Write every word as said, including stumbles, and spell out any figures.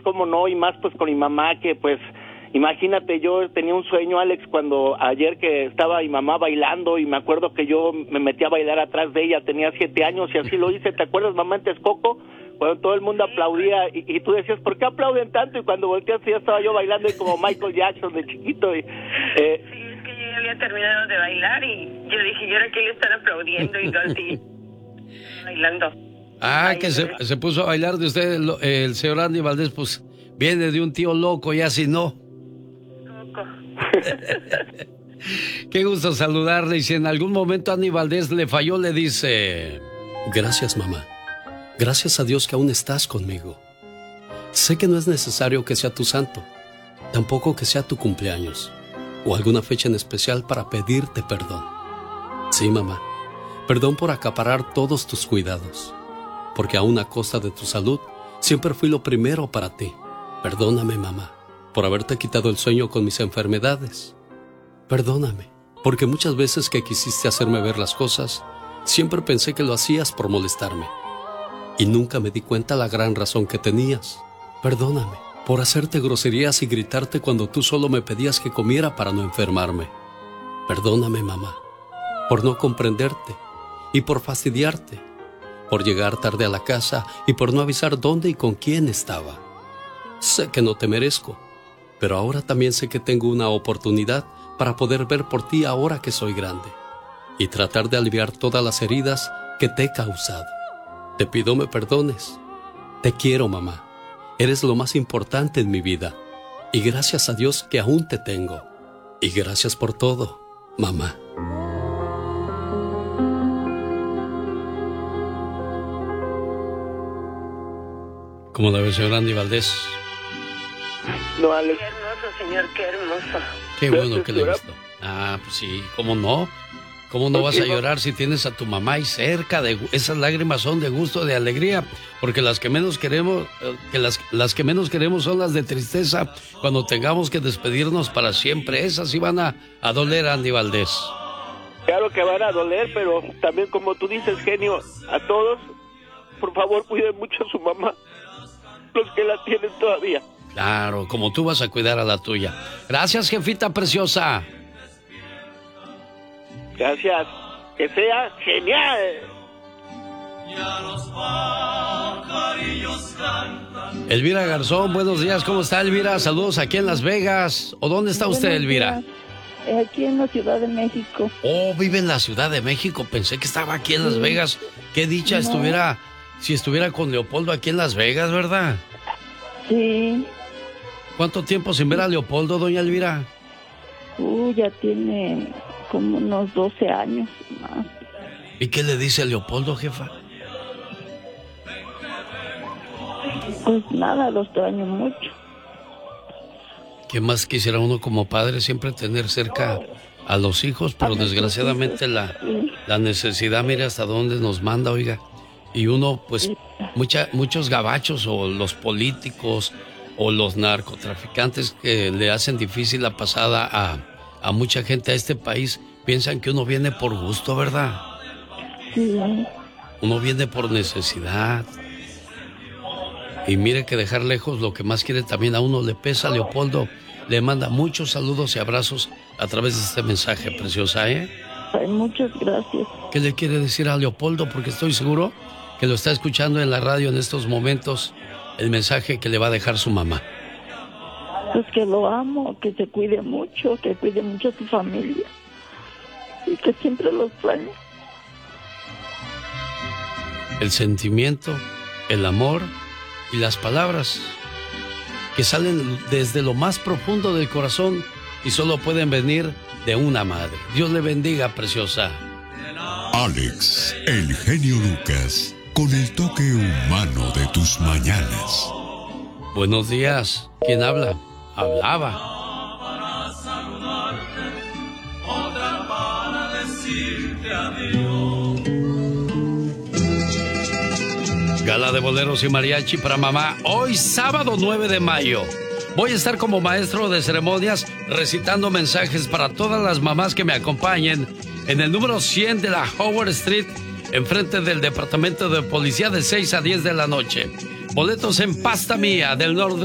cómo no, y más pues con mi mamá, que pues, imagínate, yo tenía un sueño, Alex, cuando ayer que estaba mi mamá bailando, y me acuerdo que yo me metí a bailar atrás de ella, tenía siete años, y así lo hice. ¿Te acuerdas, mamá, en Texcoco? Cuando todo el mundo aplaudía, y, y tú decías, ¿por qué aplauden tanto? Y cuando volteaste ya estaba yo bailando, y como Michael Jackson de chiquito, y... Eh, sí, es que yo había terminado de bailar, y yo dije, ¿y ahora qué le están aplaudiendo? Y yo así, bailando. Ah, que se, se puso a bailar de usted, el, el señor Andy Valdés, pues viene de un tío loco, y así no. Loco. Qué gusto saludarle, y si en algún momento Andy Valdés le falló, le dice: gracias, mamá. Gracias a Dios que aún estás conmigo. Sé que no es necesario que sea tu santo, tampoco que sea tu cumpleaños, o alguna fecha en especial para pedirte perdón. Sí, mamá, perdón por acaparar todos tus cuidados, porque aún a costa de tu salud, siempre fui lo primero para ti. Perdóname, mamá, por haberte quitado el sueño con mis enfermedades. Perdóname, porque muchas veces que quisiste hacerme ver las cosas, siempre pensé que lo hacías por molestarme. Y nunca me di cuenta la gran razón que tenías. Perdóname por hacerte groserías y gritarte cuando tú solo me pedías que comiera para no enfermarme. Perdóname, mamá, por no comprenderte y por fastidiarte, por llegar tarde a la casa y por no avisar dónde y con quién estaba. Sé que no te merezco, pero ahora también sé que tengo una oportunidad para poder ver por ti ahora que soy grande y tratar de aliviar todas las heridas que te he causado. Te pido me perdones. Te quiero, mamá. Eres lo más importante en mi vida. Y gracias a Dios que aún te tengo. Y gracias por todo, mamá. ¿Cómo la ve, señor Andy Valdés? no, Alex. Qué hermoso, señor, qué hermoso. Qué bueno que le gustó. Ah, pues sí, ¿cómo no? ¿Cómo no vas a llorar si tienes a tu mamá ahí cerca? De, esas lágrimas son de gusto, de alegría, porque las que menos queremos, que las, las que menos queremos son las de tristeza cuando tengamos que despedirnos para siempre. Esas sí van a, a doler, Andy Valdés. Claro que van a doler, pero también, como tú dices, genio, a todos, por favor, cuiden mucho a su mamá, los que la tienen todavía. Claro, como tú vas a cuidar a la tuya. Gracias, jefita preciosa. Gracias. Que sea genial. Elvira Garzón, buenos días. ¿Cómo está, Elvira? Saludos aquí en Las Vegas. ¿O dónde está usted, Elvira? Aquí en la Ciudad de México. Oh, vive en la Ciudad de México. Pensé que estaba aquí en Las Vegas. Qué dicha no. estuviera, si estuviera con Leopoldo aquí en Las Vegas, ¿verdad? Sí. ¿Cuánto tiempo sin ver a Leopoldo, doña Elvira? Uh, ya tiene como unos doce años más. ¿Y qué le dice a Leopoldo, jefa? Pues nada, lo extraño mucho. ¿Qué más quisiera uno como padre? Siempre tener cerca a los hijos, pero desgraciadamente la, la necesidad, mire hasta dónde nos manda, oiga. Y uno, pues, mucha, muchos gabachos o los políticos o los narcotraficantes que le hacen difícil la pasada a, a mucha gente a este país, piensan que uno viene por gusto, ¿verdad? Sí. Uno viene por necesidad. Y mire que dejar lejos lo que más quiere también a uno le pesa. Leopoldo le manda muchos saludos y abrazos a través de este mensaje, preciosa, ¿eh? Ay, muchas gracias. ¿Qué le quiere decir a Leopoldo? Porque estoy seguro que lo está escuchando en la radio en estos momentos, el mensaje que le va a dejar su mamá. Pues que lo amo, que se cuide mucho, que cuide mucho a su familia y que siempre lo extrañe. El sentimiento, el amor y las palabras que salen desde lo más profundo del corazón y solo pueden venir de una madre. Dios le bendiga, preciosa. Alex, el genio Lucas, con el toque humano de tus mañanas. Buenos días. ¿Quién habla? Hablaba. Gala de boleros y mariachi para mamá hoy sábado nueve de mayo. Voy a estar como maestro de ceremonias recitando mensajes para todas las mamás que me acompañen en el número cien de la Howard Street, enfrente del Departamento de Policía, de seis a diez de la noche. Boletos en Pasta Mía del Norte